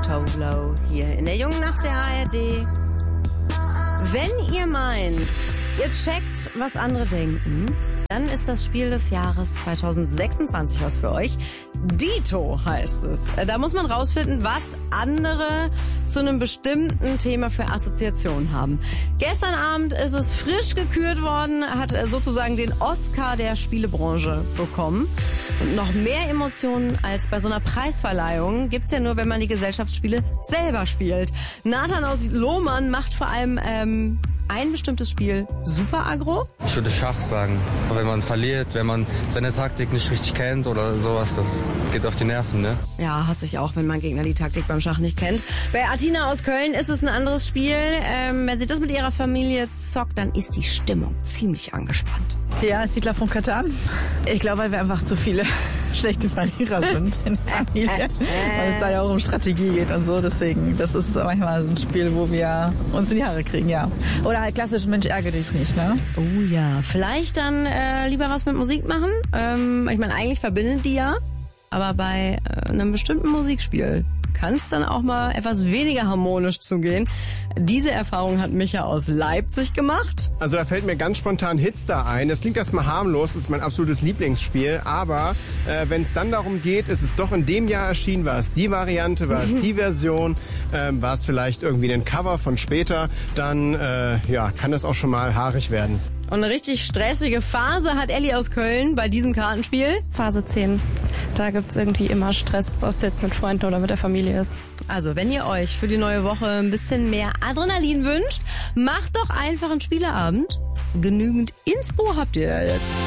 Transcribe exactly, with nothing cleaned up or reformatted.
Tolo hier in der jungen Nacht der A R D. Wenn ihr meint, ihr checkt, was andere denken, dann ist das Spiel des Jahres zwanzig sechsundzwanzig was für euch. Dito heißt es. Da muss man rausfinden, was andere zu einem bestimmten Thema für Assoziationen haben. Gestern Abend ist es frisch gekürt worden, hat sozusagen den Oscar der Spielebranche bekommen. Und noch mehr Emotionen als bei so einer Preisverleihung gibt's ja nur, wenn man die Gesellschaftsspiele selber spielt. Nathan aus Lohmann macht vor allem ähm, ein bestimmtes Spiel super aggro. Ich würde Schach sagen. Wenn man verliert, wenn man seine Taktik nicht richtig kennt oder sowas, das geht auf die Nerven, ne? Ja, hasse ich auch, wenn mein Gegner die Taktik beim Schach nicht kennt. Bei Atina aus Köln ist es ein anderes Spiel. Ähm, wenn sie das mit ihrer Familie zockt, dann ist die Stimmung ziemlich angespannt. Ja, ist die Klar von Katan. Ich glaube, weil wir einfach zu viele schlechte Verlierer sind in der Familie. Weil es da ja auch um Strategie geht und so. Deswegen, das ist manchmal ein Spiel, wo wir uns in die Haare kriegen, ja. Oder halt klassisch, Mensch, ärgere dich nicht, ne? Oh ja, vielleicht dann äh, lieber was mit Musik machen. Ähm, ich meine, eigentlich verbindet die ja. Aber bei äh, einem bestimmten Musikspiel kann es dann auch mal etwas weniger harmonisch zugehen. Diese Erfahrung hat Micha aus Leipzig gemacht. Also da fällt mir ganz spontan Hitstar ein. Das klingt erstmal harmlos, das ist mein absolutes Lieblingsspiel. Aber äh, wenn es dann darum geht, ist es doch in dem Jahr erschienen, war es die Variante, war es die Version, äh, war es vielleicht irgendwie ein Cover von später, dann äh, ja, kann das auch schon mal haarig werden. Und eine richtig stressige Phase hat Elli aus Köln bei diesem Kartenspiel. Phase zehn. Da gibt's irgendwie immer Stress, ob es jetzt mit Freunden oder mit der Familie ist. Also, wenn ihr euch für die neue Woche ein bisschen mehr Adrenalin wünscht, macht doch einfach einen Spieleabend. Genügend Inspo habt ihr ja jetzt.